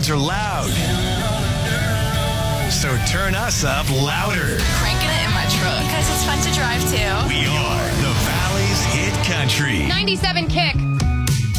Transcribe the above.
sounds are loud. So turn us up louder. Cranking it in my truck. Because it's fun to drive to. We are the Valley's Hit Country. 97 Kick.